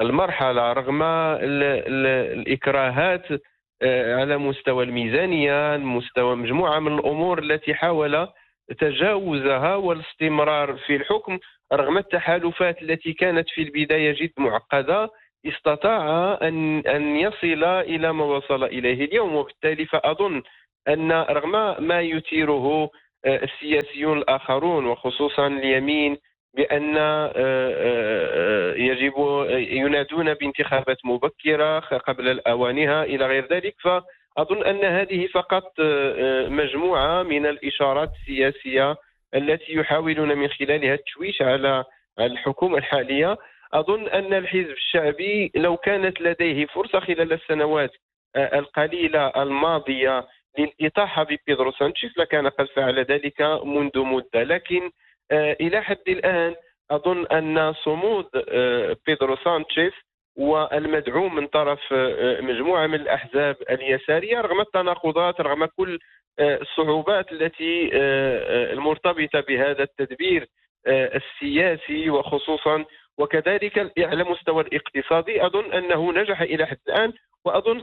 المرحلة رغم الإكراهات على مستوى الميزانية، مستوى مجموعة من الأمور التي حاول تجاوزها والاستمرار في الحكم رغم التحالفات التي كانت في البداية جد معقدة. استطاع أن يصل إلى ما وصل إليه اليوم. وبالتالي فأظن أن رغم ما يثيره السياسيون الآخرون وخصوصا اليمين بأن يجب ينادون بانتخابات مبكرة قبل الأوانها إلى غير ذلك، فأظن أن هذه فقط مجموعة من الإشارات السياسية التي يحاولون من خلالها التشويش على الحكومة الحالية. أظن أن الحزب الشعبي لو كانت لديه فرصة خلال السنوات القليلة الماضية للإطاحة ببيدرو سانشيز لكان قد فعل ذلك منذ مدة، لكن إلى حد الآن أظن أن صمود بيدرو سانشيز والمدعوم من طرف مجموعة من الأحزاب اليسارية رغم التناقضات، رغم كل الصعوبات التي المرتبطة بهذا التدبير السياسي وخصوصا وكذلك على مستوى الاقتصادي، أظن أنه نجح إلى حد الآن. وأظن